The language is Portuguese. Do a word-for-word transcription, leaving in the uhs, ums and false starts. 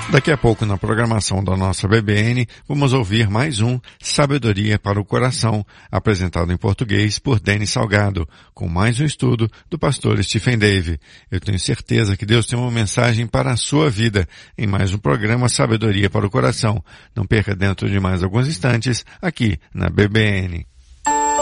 Daqui a pouco, na programação da nossa B B N, vamos ouvir mais um Sabedoria para o Coração, apresentado em português por Denis Salgado, com mais um estudo do pastor Stephen Davey. Eu tenho certeza que Deus tem uma mensagem para a sua vida em mais um programa Sabedoria para o Coração. Não perca dentro de mais alguns instantes, aqui na B B N.